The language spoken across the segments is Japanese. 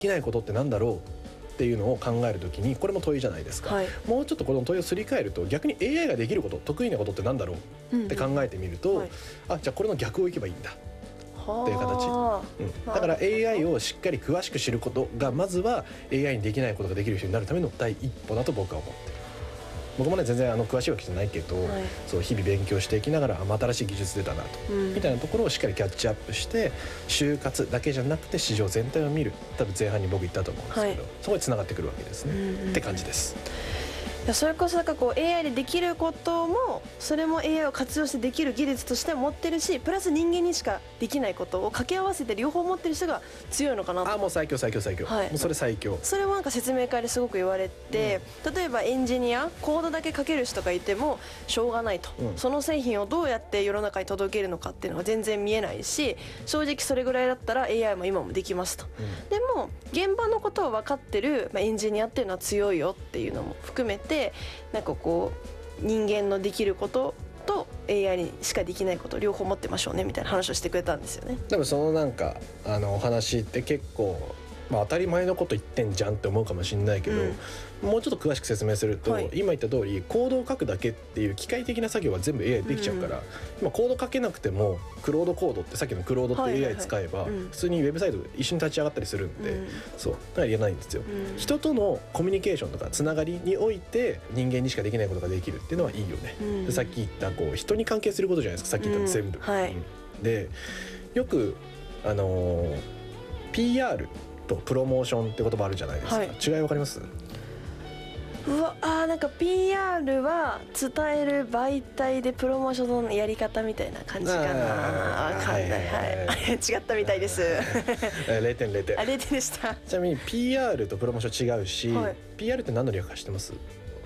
きないことってなんだろうっていうのを考えるときに、これも問いじゃないですか、もうちょっとこの問いをすり替えると、逆に AI ができること、得意なことってなんだろうって考えてみると、じゃあこれの逆をいけばいいんだっていう形、だから AI をしっかり詳しく知ることが、まずは AI にできないことができる人になるための第一歩だと僕は思ってる。僕もね全然詳しいわけじゃないけど、そう日々勉強していきながら、新しい技術出たなと、みたいなところをしっかりキャッチアップして、就活だけじゃなくて市場全体を見る、多分前半に僕言ったと思うんですけど、そこに繋がってくるわけですね、って感じです。 いやそれこそなんかこう AI でできることも、それも AI を活用してできる技術として持ってるし、プラス人間にしかできないことを掛け合わせて両方持ってる人が強いのかなと。 もう最強最強最強、もうそれ最強。 それはなんか説明会ですごく言われて、例えばエンジニアコードだけ書ける人がいてもしょうがないと、その製品をどうやって世の中に届けるのかっていうのが全然見えないし、正直それぐらいだったら AI も今もできますと、でも現場のことを分かってる、エンジニアっていうのは強いよっていうのも含めて、なんかこう人間のできることと AI にしかできないこと両方持ってましょうねみたいな話をしてくれたんですよね。 でもそのなんかお話って結構、当たり前のこと言ってんじゃんって思うかもしれないけど、もうちょっと詳しく説明すると、今言った通りコードを書くだけっていう機械的な作業は全部 AI できちゃうから、今コード書けなくてもクロードコードって、さっきのクロードって AI 使えば普通にウェブサイト一緒に立ち上がったりするんで、そうだから言えないんですよ、人とのコミュニケーションとかつながりにおいて人間にしかできないことができるっていうのはいいよね、でさっき言ったこう人に関係することじゃないですか、さっき言った全部、でよくPR とプロモーションって言葉あるじゃないですか、違いわかります？ なんか PR は伝える媒体で、プロモーションのやり方みたいな感じかな。わかんない、違ったみたいです。 0点0点。 0点でした。 ちなみに PR とプロモーション違うし、PR って何の略か知ってます？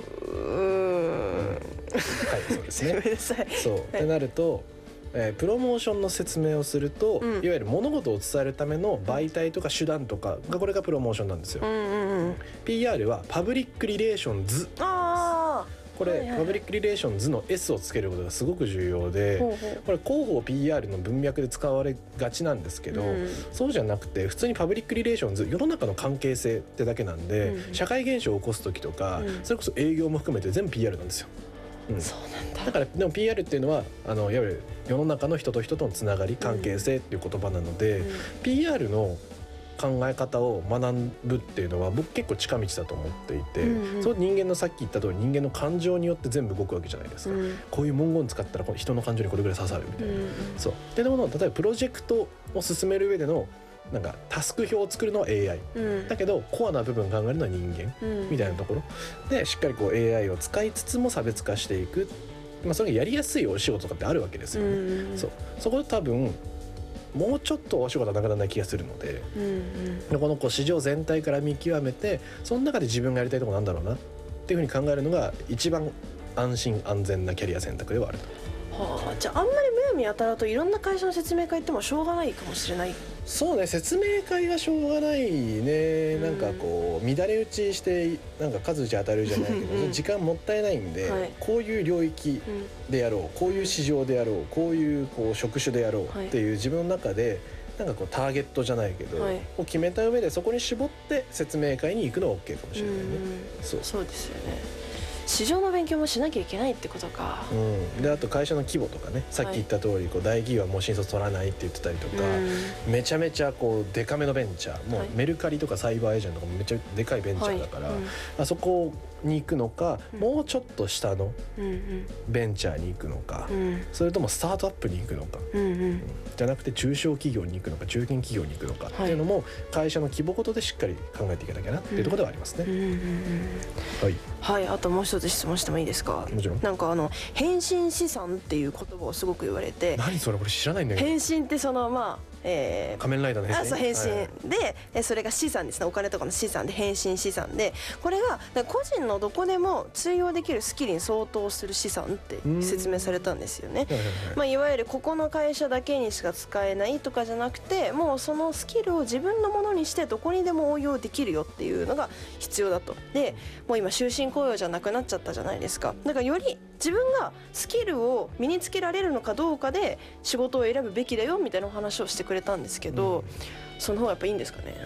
そうですね。そうってなると、プロモーションの説明をすると、いわゆる物事を伝えるための媒体とか手段とかが、これがプロモーションなんですよ。PR はパブリックリレーションズ。これパブリックリレーションズの S をつけることがすごく重要で、これ広報 PR の文脈で使われがちなんですけど、そうじゃなくて普通にパブリックリレーションズ、世の中の関係性ってだけなんで、社会現象を起こす時とか、それこそ営業も含めて全部 PR なんですよ。そうなんだ。だからでも PR っていうのはいわゆる世の中の人と人とのつながり、関係性っていう言葉なので、PR の考え方を学ぶっていうのは僕結構近道だと思っていて、そう人間のさっき言った通り人間の感情によって全部動くわけじゃないですか、こういう文言使ったら人の感情にこれぐらい刺さるみたいな、そうでもの例えばプロジェクトを進める上でのなんかタスク表を作るのは AI、だけどコアな部分考えるのは人間、みたいなところでしっかりこう AI を使いつつも差別化していく、それがやりやすいお仕事とかってあるわけですよね、そこで多分もうちょっとお仕事はなくならない気がするので、この市場全体から見極めて、その中で自分がやりたいところなんだろうなっていうふうに考えるのが一番安心安全なキャリア選択ではあると。 じゃああんまりむやみやたらといろんな会社の説明会行ってもしょうがないかもしれない。 そうね、説明会はしょうがないね、なんかこう乱れ打ちしてなんか数打ち当たるじゃないけど時間もったいないんで、こういう領域でやろう、こういう市場でやろう、こういう職種でやろうっていう自分の中でなんかこうターゲットじゃないけど、を決めた上でそこに絞って説明会に行くのは OK かもしれないね。 そうですよね。市場の勉強もしなきゃいけないってことか、 であと会社の規模とかね、さっき言った通りこう大企業はもう新卒取らないって言ってたりとか、めちゃめちゃこうデカめのベンチャー、もうメルカリとかサイバーエージェントとかもめっちゃでかいベンチャーだから、あそこに行くのか、もうちょっと下のベンチャーに行くのか、それともスタートアップに行くのか、じゃなくて中小企業に行くのか中堅企業に行くのかっていうのも会社の規模ごとでしっかり考えていかなきゃなっていうところではありますね。 はい、あともう一つ質問してもいいですか？ もちろん。 なんか変身資産っていう言葉をすごく言われて。 何それ、これ知らないんだけど。 変身って仮面ライダーの変身。 そう、変身で、それが資産ですね。お金とかの資産で変身資産で、これが個人のどこでも通用できるスキルに相当する資産って説明されたんですよね。いわゆるここの会社だけにしか使えないとかじゃなくて、もうそのスキルを自分のものにしてどこにでも応用できるよっていうのが必要だと。でもう今終身雇用じゃなくなっちゃったじゃないですか。だからより自分がスキルを身につけられるのかどうかで仕事を選ぶべきだよみたいなお話をしてくれたんですけど、その方がやっぱいいんですかね？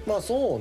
まあそう